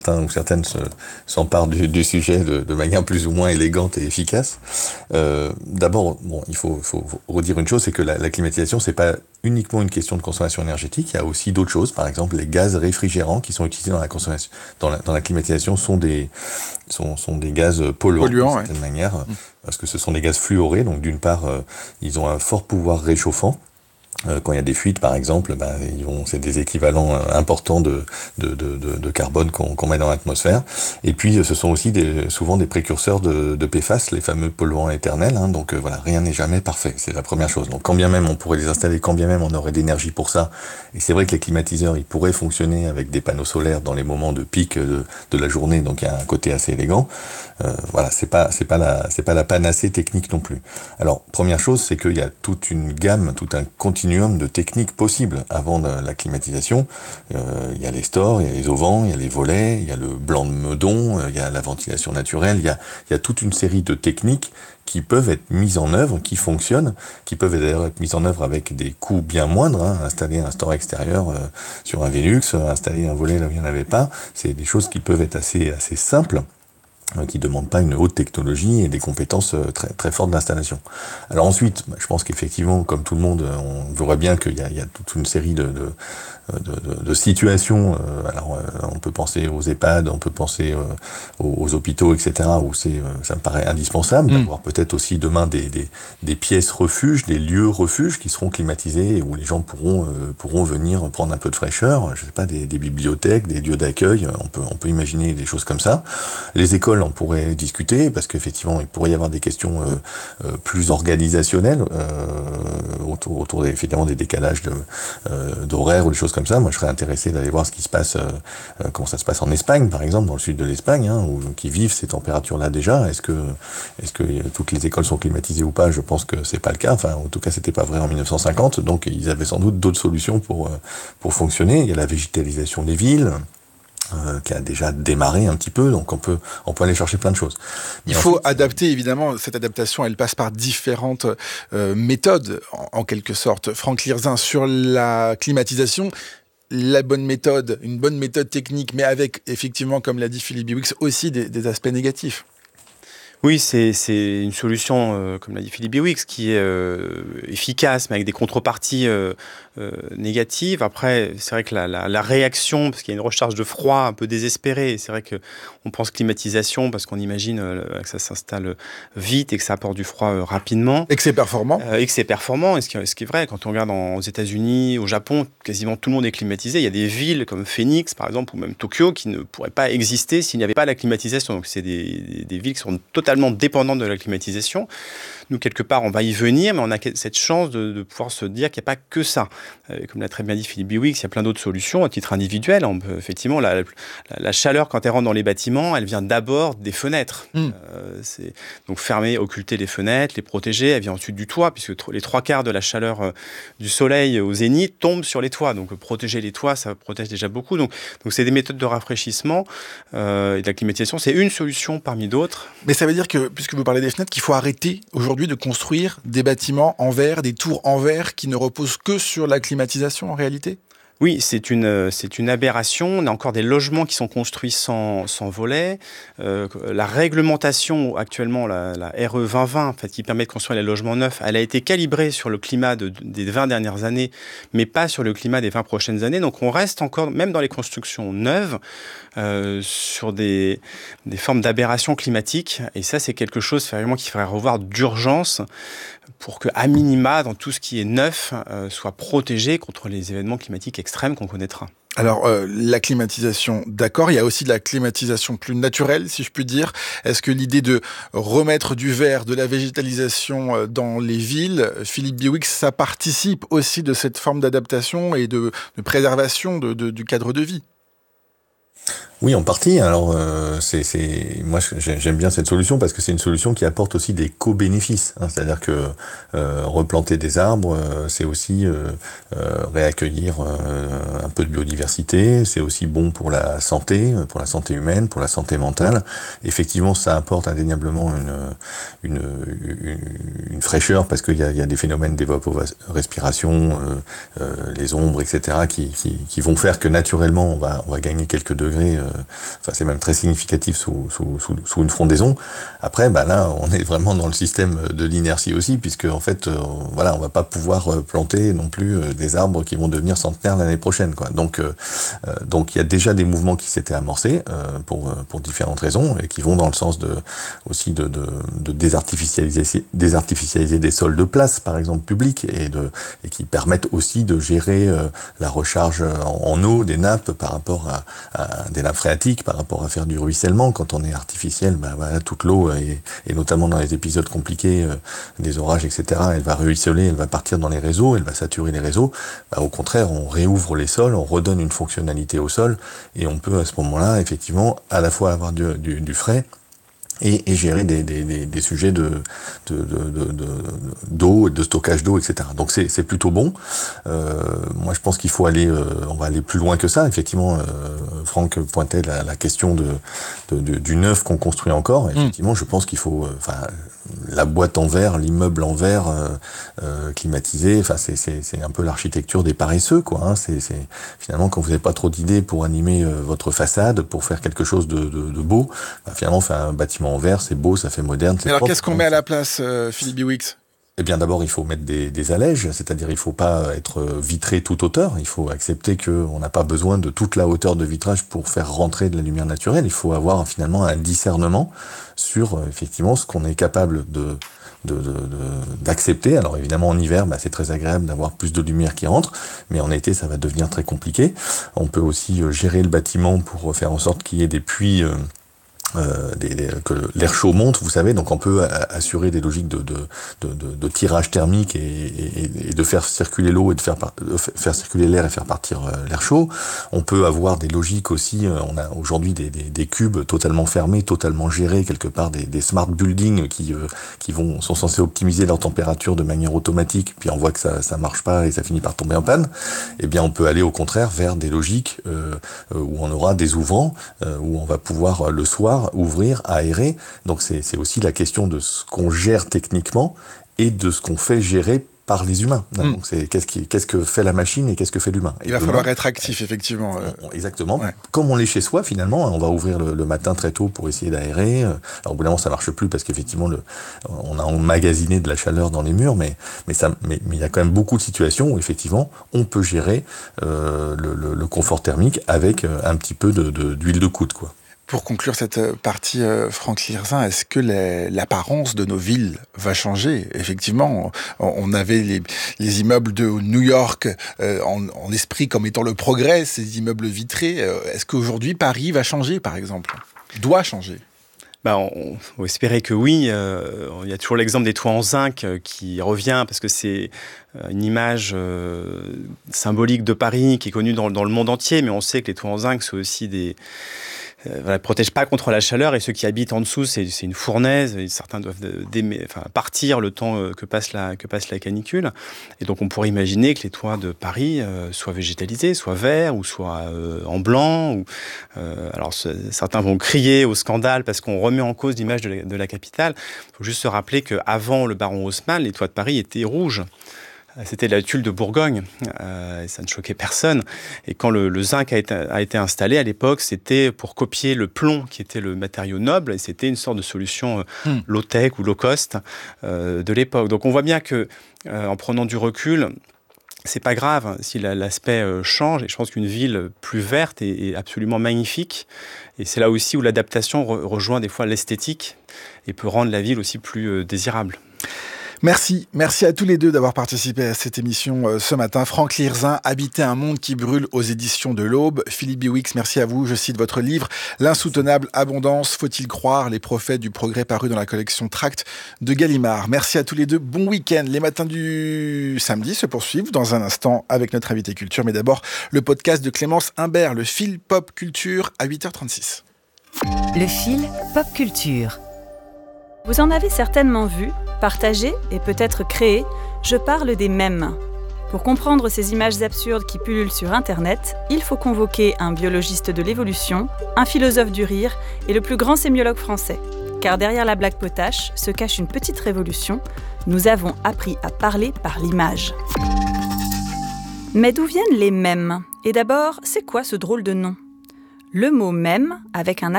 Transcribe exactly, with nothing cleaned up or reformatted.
certains ou certaines se, s'emparent du, du sujet de, de manière plus ou moins élégante et efficace. Euh, d'abord, bon, il faut, faut redire une chose, c'est que la, la climatisation, c'est pas uniquement une question de consommation énergétique. Il y a aussi d'autres choses. Par exemple, les gaz réfrigérants qui sont utilisés dans la consommation, dans la, dans la climatisation, sont des, sont, sont des gaz polluants, Polluant, d'une certaine ouais. manière, Mmh. parce que ce sont des gaz fluorés. Donc, d'une part, euh, ils ont un fort pouvoir réchauffant. Euh, quand il y a des fuites, par exemple, ben, ils vont, c'est des équivalents euh, importants de, de, de, de, de carbone qu'on, qu'on met dans l'atmosphère. Et puis, euh, ce sont aussi des, souvent des précurseurs de, de P F A S, les fameux polluants éternels. Hein, donc euh, voilà, rien n'est jamais parfait. C'est la première chose. Donc, quand bien même on pourrait les installer, quand bien même on aurait d'énergie pour ça. Et c'est vrai que les climatiseurs, ils pourraient fonctionner avec des panneaux solaires dans les moments de pic de, de la journée. Donc, il y a un côté assez élégant. Euh, voilà, c'est pas, c'est pas la, c'est pas la panacée technique non plus. Alors, première chose, c'est qu'il y a toute une gamme, tout un continuum de techniques possibles avant de la climatisation. Euh, il y a les stores, il y a les auvents, il y a les volets, il y a le blanc de meudon, euh, il y a la ventilation naturelle, il y a, il y a toute une série de techniques qui peuvent être mises en œuvre, qui fonctionnent, qui peuvent d'ailleurs être mises en œuvre avec des coûts bien moindres. Hein. Installer un store extérieur euh, sur un Velux, euh, installer un volet là où il n'y en avait pas, c'est des choses qui peuvent être assez, assez simples, qui ne demandent pas une haute technologie et des compétences très, très fortes d'installation. Alors ensuite, je pense qu'effectivement, comme tout le monde, on verra bien qu'il y a, il y a toute une série de, de, de, de, de situations. Alors, on peut penser aux EHPAD, on peut penser aux, aux hôpitaux, et cetera, où c'est, ça me paraît indispensable mmh. d'avoir peut-être aussi demain des, des, des pièces refuges, des lieux refuges qui seront climatisés et où les gens pourront, euh, pourront venir prendre un peu de fraîcheur. Je sais pas, des, des bibliothèques, des lieux d'accueil. On peut, on peut imaginer des choses comme ça. Les écoles, on pourrait discuter, parce qu'effectivement, il pourrait y avoir des questions euh, euh, plus organisationnelles euh, autour, autour des, évidemment des décalages de, euh, d'horaires ou des choses comme ça. Moi, je serais intéressé d'aller voir ce qui se passe, euh, comment ça se passe en Espagne, par exemple, dans le sud de l'Espagne, hein, où qui vivent ces températures-là déjà. Est-ce que, est-ce que toutes les écoles sont climatisées ou pas? Je pense que c'est pas le cas. Enfin, en tout cas, c'était pas vrai en dix-neuf cent cinquante. Donc, ils avaient sans doute d'autres solutions pour pour fonctionner. Il y a la végétalisation des villes. Euh, qui a déjà démarré un petit peu, donc on peut, on peut aller chercher plein de choses. Mais il faut ensuite, adapter, euh... évidemment, cette adaptation, elle passe par différentes euh, méthodes, en, en quelque sorte. Franck Lirzin, sur la climatisation, la bonne méthode, une bonne méthode technique, mais avec, effectivement, comme l'a dit Philippe Biwix, aussi des, des aspects négatifs. Oui, c'est, c'est une solution, euh, comme l'a dit Philippe Biwix, qui est euh, efficace, mais avec des contreparties euh, euh, négatives. Après, c'est vrai que la, la, la réaction, parce qu'il y a une recharge de froid un peu désespérée, c'est vrai qu'on pense climatisation, parce qu'on imagine euh, que ça s'installe vite et que ça apporte du froid euh, rapidement. Et que c'est performant. Euh, et que c'est performant, et ce qui, ce qui est vrai, quand on regarde en, aux États-Unis, au Japon, quasiment tout le monde est climatisé. Il y a des villes comme Phoenix, par exemple, ou même Tokyo, qui ne pourraient pas exister s'il n'y avait pas la climatisation. Donc, c'est des, des, des villes qui sont totalement dépendante de la climatisation. Nous, quelque part, on va y venir, mais on a cette chance de, de pouvoir se dire qu'il n'y a pas que ça. Euh, comme l'a très bien dit Philippe Biwix, il y a plein d'autres solutions à titre individuel. On peut, effectivement, la, la, la chaleur, quand elle rentre dans les bâtiments, elle vient d'abord des fenêtres. Mmh. Euh, c'est, donc, fermer, occulter les fenêtres, les protéger. Elle vient ensuite du toit, puisque les trois quarts de la chaleur euh, du soleil au zénith tombent sur les toits. Donc, protéger les toits, ça protège déjà beaucoup. Donc, donc c'est des méthodes de rafraîchissement euh, et de la climatisation. C'est une solution parmi d'autres. Mais ça veut dire que, puisque vous parlez des fenêtres, qu'il faut arrêter aujourd'hui de construire des bâtiments en verre, des tours en verre qui ne reposent que sur la climatisation en réalité ? Oui, c'est une, c'est une aberration. On a encore des logements qui sont construits sans, sans volets. Euh, la réglementation, actuellement, la, la R E vingt vingt, en fait, qui permet de construire les logements neufs, elle a été calibrée sur le climat de, des vingt dernières années, mais pas sur le climat des vingt prochaines années. Donc, on reste encore, même dans les constructions neuves, euh, sur des, des formes d'aberration climatique. Et ça, c'est quelque chose, vraiment, qu'il faudrait revoir d'urgence pour que, à minima, dans tout ce qui est neuf, euh, soit protégé contre les événements climatiques extrêmes qu'on connaîtra. Alors, euh, la climatisation, d'accord, il y a aussi de la climatisation plus naturelle, si je puis dire. Est-ce que l'idée de remettre du verre, de la végétalisation dans les villes, Philippe Biwix, ça participe aussi de cette forme d'adaptation et de, de préservation de, de, du cadre de vie ? Oui, en partie. Alors, euh, c'est, c'est, moi, j'aime bien cette solution parce que c'est une solution qui apporte aussi des co-bénéfices. Hein, c'est-à-dire que euh, replanter des arbres, euh, c'est aussi euh, euh, réaccueillir euh, un peu de biodiversité. C'est aussi bon pour la santé, pour la santé humaine, pour la santé mentale. Effectivement, ça apporte indéniablement une une, une, une fraîcheur parce qu'il y a, il y a des phénomènes d'évaporespiration, euh, euh, les ombres, et cetera, qui, qui, qui vont faire que naturellement, on va, on va gagner quelques degrés. Euh, enfin c'est même très significatif sous, sous, sous, sous une frondaison. Après, bah là, on est vraiment dans le système de l'inertie aussi, puisque en fait, euh, voilà, on va pas pouvoir planter non plus euh, des arbres qui vont devenir centenaires l'année prochaine, quoi. Donc, euh, euh, donc il y a déjà des mouvements qui s'étaient amorcés euh, pour pour différentes raisons et qui vont dans le sens de aussi de de, de désartificialiser désartificialiser des sols de place, par exemple publics, et de et qui permettent aussi de gérer euh, la recharge en, en eau des nappes par rapport à, à des nappes phréatiques, par rapport à faire du ruissellement. Quand on est artificiel, bah voilà, toute l'eau et, et notamment dans les épisodes compliqués euh, des orages, et cetera, elle va ruisseler, elle va partir dans les réseaux, elle va saturer les réseaux. Bah, au contraire, on réouvre les sols, on redonne une fonctionnalité au sol, et on peut à ce moment-là, effectivement, à la fois avoir du, du, du frais, Et, et gérer des, des, des, des sujets de, de, de, de, d'eau, de stockage d'eau, et cetera. Donc c'est, c'est plutôt bon. Euh, moi, je pense qu'il faut aller, euh, on va aller plus loin que ça. Effectivement, euh, Franck pointait la, la question de, de, de du neuf qu'on construit encore. Effectivement, mmh. je pense qu'il faut, enfin, euh, la boîte en verre, l'immeuble en verre euh, euh, climatisé. Enfin, c'est, c'est, c'est un peu l'architecture des paresseux, quoi. Hein. C'est, c'est finalement quand vous n'avez pas trop d'idées pour animer euh, votre façade, pour faire quelque chose de, de, de beau, bah, finalement, faire un bâtiment en verre, c'est beau, ça fait moderne. C'est Mais alors, propre, qu'est-ce qu'on met à la place, euh, Philippe Biwix ? Eh bien, d'abord, il faut mettre des, des allèges, c'est-à-dire il faut pas être vitré toute hauteur. Il faut accepter qu'on n'a pas besoin de toute la hauteur de vitrage pour faire rentrer de la lumière naturelle. Il faut avoir finalement un discernement sur effectivement ce qu'on est capable de De, de, de, d'accepter. Alors évidemment en hiver, bah, c'est très agréable d'avoir plus de lumière qui rentre, mais en été ça va devenir très compliqué. On peut aussi euh, gérer le bâtiment pour faire en sorte qu'il y ait des puits euh, Euh, des, des, que l'air chaud monte, vous savez, donc on peut a, assurer des logiques de, de, de, de, de tirage thermique et, et, et de faire circuler l'eau et de faire, par, de faire circuler l'air et faire partir euh, l'air chaud. On peut avoir des logiques aussi, euh, on a aujourd'hui des, des, des cubes totalement fermés, totalement gérés, quelque part des, des smart buildings qui, euh, qui vont, sont censés optimiser leur température de manière automatique, puis on voit que ça ça marche pas et ça finit par tomber en panne. Eh bien on peut aller au contraire vers des logiques euh, où on aura des ouvrants, euh, où on va pouvoir le soir ouvrir, aérer. Donc c'est, c'est aussi la question de ce qu'on gère techniquement et de ce qu'on fait gérer par les humains. Mmh. Donc c'est qu'est-ce, qui, qu'est-ce que fait la machine et qu'est-ce que fait l'humain. Et Il va demain, falloir être actif, effectivement. On, on, exactement. Ouais. Comme on l'est chez soi, finalement, on va ouvrir le, le matin très tôt pour essayer d'aérer. Alors au bout d'un moment, ça marche plus parce qu'effectivement, le, on a emmagasiné de la chaleur dans les murs, mais mais ça, mais, mais il y a quand même beaucoup de situations où effectivement, on peut gérer euh, le, le, le confort thermique avec un petit peu de, de, d'huile de coude, quoi. Pour conclure cette partie, euh, Franck Lirzin, est-ce que les, l'apparence de nos villes va changer ? Effectivement, on, on avait les, les immeubles de New York euh, en, en esprit comme étant le progrès, ces immeubles vitrés. Euh, est-ce qu'aujourd'hui, Paris va changer, par exemple ? Doit changer ? Bah, on faut espérer que oui. Euh, il y a toujours l'exemple des toits en zinc euh, qui revient parce que c'est euh, une image euh, symbolique de Paris qui est connue dans, dans le monde entier, mais on sait que les toits en zinc, c'est aussi des... Euh, voilà, protège pas contre la chaleur et ceux qui habitent en dessous, c'est, c'est une fournaise. Et certains doivent déma- enfin, partir le temps euh, que passe la que passe la canicule. Et donc on pourrait imaginer que les toits de Paris euh, soient végétalisés, soient verts ou soient euh, en blanc. Ou, euh, alors c- certains vont crier au scandale parce qu'on remet en cause l'image de la, de la capitale. Il faut juste se rappeler qu'avant le baron Haussmann, les toits de Paris étaient rouges. C'était la tuile de Bourgogne, euh, et ça ne choquait personne. Et quand le, le zinc a été, a été installé à l'époque, c'était pour copier le plomb, qui était le matériau noble, et c'était une sorte de solution euh, mmh. low-tech ou low-cost euh, de l'époque. Donc on voit bien que, euh, en prenant du recul, c'est pas grave si la, l'aspect euh, change. Et je pense qu'une ville plus verte est, est absolument magnifique. Et c'est là aussi où l'adaptation re- rejoint des fois l'esthétique et peut rendre la ville aussi plus euh, désirable. Merci, merci à tous les deux d'avoir participé à cette émission euh, ce matin. Franck Lirzin, Habiter un monde qui brûle aux éditions de l'Aube. Philippe Biwix, merci à vous. Je cite votre livre L'insoutenable abondance, faut-il croire les prophètes du progrès paru dans la collection Tract de Gallimard. Merci à tous les deux. Bon week-end. Les matins du samedi se poursuivent dans un instant avec notre invité culture. Mais d'abord, le podcast de Clémence Imbert, le fil pop culture à huit heures trente-six. Le fil pop culture. Vous en avez certainement vu, partagé et peut-être créé, je parle des mèmes. Pour comprendre ces images absurdes qui pullulent sur Internet, il faut convoquer un biologiste de l'évolution, un philosophe du rire et le plus grand sémiologue français. Car derrière la blague potache se cache une petite révolution. Nous avons appris à parler par l'image. Mais d'où viennent les mèmes ? Et d'abord, c'est quoi ce drôle de nom ? Le mot « même » avec un